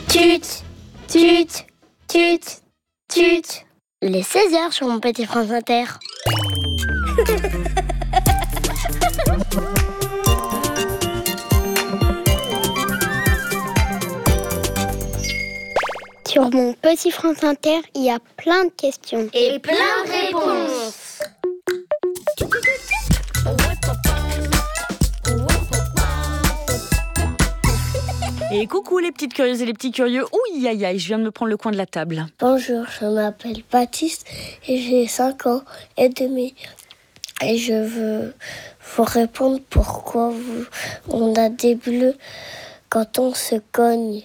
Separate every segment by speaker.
Speaker 1: Tut, tut, tut, tut. Les 16h sur mon petit France Inter. Sur mon petit France Inter, il y a plein de questions.
Speaker 2: Et plein de réponses.
Speaker 3: Et coucou les petites curieuses et les petits curieux. Ouh, aïe, aïe, je viens de me prendre le coin de la table.
Speaker 4: Bonjour, je m'appelle Baptiste et j'ai 5 ans et demi. Et je veux vous répondre pourquoi on a des bleus quand on se cogne.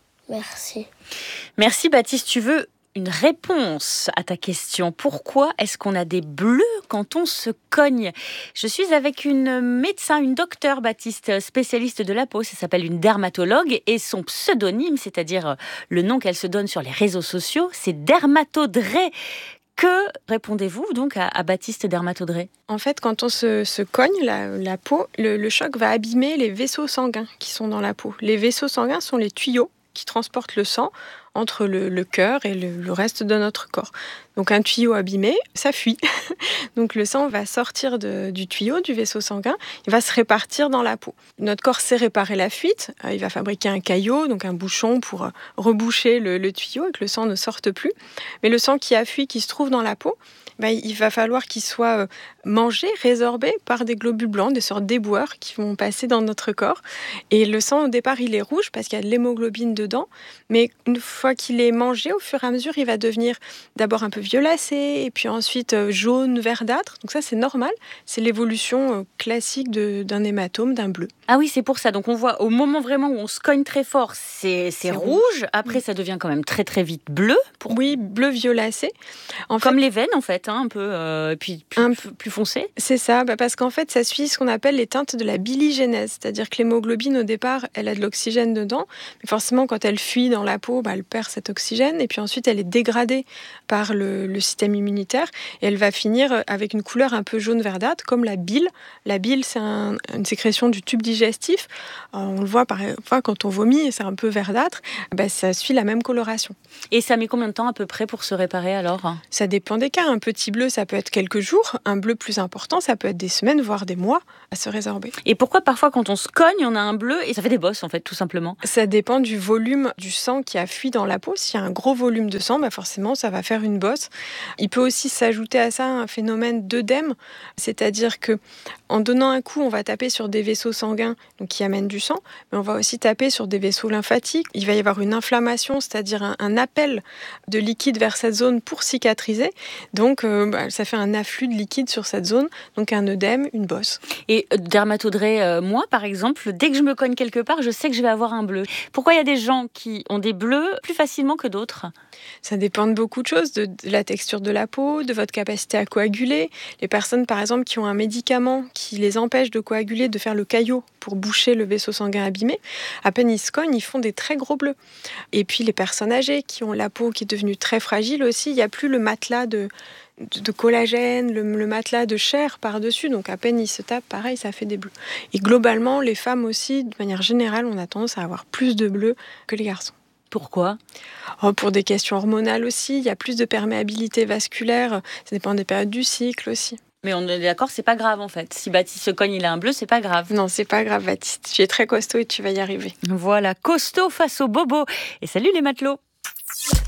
Speaker 4: Merci.
Speaker 3: Merci Baptiste, tu veux une réponse à ta question. Pourquoi est-ce qu'on a des bleus quand on se cogne ? Je suis avec une médecin, une docteure Baptiste, spécialiste de la peau. Ça s'appelle une dermatologue et son pseudonyme, c'est-à-dire le nom qu'elle se donne sur les réseaux sociaux, c'est Dermatodré. Que répondez-vous donc à Baptiste Dermatodré ?
Speaker 5: En fait, quand on se cogne la peau, le choc va abîmer les vaisseaux sanguins qui sont dans la peau. Les vaisseaux sanguins sont les tuyaux qui transportent le sang entre le cœur et le reste de notre corps. Donc un tuyau abîmé, ça fuit. Donc le sang va sortir du tuyau, du vaisseau sanguin, il va se répartir dans la peau. Notre corps sait réparer la fuite, il va fabriquer un caillot, donc un bouchon pour reboucher le tuyau et que le sang ne sorte plus. Mais le sang qui a fui, qui se trouve dans la peau, il va falloir qu'il soit mangé, résorbé par des globules blancs, des sortes d'éboueurs qui vont passer dans notre corps. Et le sang, au départ, il est rouge parce qu'il y a de l'hémoglobine dedans. Mais une fois qu'il est mangé, au fur et à mesure, il va devenir d'abord un peu violacé et puis ensuite jaune, verdâtre. Donc ça, c'est normal. C'est l'évolution classique d'un hématome, d'un bleu.
Speaker 3: Ah oui, c'est pour ça. Donc on voit au moment vraiment où on se cogne très fort, c'est rouge. Après, ça devient quand même très très vite bleu.
Speaker 5: Oui, bleu violacé.
Speaker 3: Comme les veines en fait, un peu, puis plus foncé.
Speaker 5: C'est ça, parce qu'en fait, ça suit ce qu'on appelle les teintes de la biligénèse. C'est-à-dire que l'hémoglobine, au départ, elle a de l'oxygène dedans. Mais forcément, quand elle fuit dans la peau, elle perd cet oxygène. Et puis ensuite, elle est dégradée par le système immunitaire. Et elle va finir avec une couleur un peu jaune verdâtre, comme la bile. La bile, c'est une sécrétion du tube digestif. On le voit parfois quand on vomit, c'est un peu verdâtre. Ça suit la même coloration.
Speaker 3: Et ça met combien de temps à peu près pour se réparer alors ?
Speaker 5: Ça dépend des cas. Un petit bleu, ça peut être quelques jours. Un bleu plus important, ça peut être des semaines, voire des mois à se résorber.
Speaker 3: Et pourquoi parfois quand on se cogne, on a un bleu et ça fait des bosses en fait, tout simplement ?
Speaker 5: Ça dépend du volume du sang qui a fui dans la peau. S'il y a un gros volume de sang, forcément, ça va faire une bosse. Il peut aussi s'ajouter à ça un phénomène d'œdème, c'est-à-dire que en donnant un coup, on va taper sur des vaisseaux sanguins donc qui amènent du sang, mais on va aussi taper sur des vaisseaux lymphatiques. Il va y avoir une inflammation, c'est-à-dire un appel de liquide vers cette zone pour cicatriser. Donc, ça fait un afflux de liquide sur cette zone, donc un œdème, une bosse.
Speaker 3: Et Dermatodré, moi, par exemple, dès que je me cogne quelque part, je sais que je vais avoir un bleu. Pourquoi il y a des gens qui ont des bleus plus facilement que d'autres ?
Speaker 5: Ça dépend de beaucoup de choses, de la texture de la peau, de votre capacité à coaguler. Les personnes, par exemple, qui ont un médicament qui les empêche de coaguler, de faire le caillot pour boucher le vaisseau sanguin abîmé, à peine ils se cognent, ils font des très gros bleus. Et puis les personnes âgées qui ont la peau qui est devenue très fragile aussi, il n'y a plus le matelas de collagène, le matelas de chair par-dessus, donc à peine ils se tapent, pareil, ça fait des bleus. Et globalement, les femmes aussi, de manière générale, on a tendance à avoir plus de bleus que les garçons.
Speaker 3: Pourquoi ?
Speaker 5: Pour des questions hormonales aussi, il y a plus de perméabilité vasculaire, ça dépend des périodes du cycle aussi.
Speaker 3: Mais on est d'accord, c'est pas grave en fait. Si Baptiste se cogne, il a un bleu, c'est pas grave.
Speaker 5: Non, c'est pas grave Baptiste, tu es très costaud et tu vas y arriver.
Speaker 3: Voilà, costaud face au bobo. Et salut les matelots.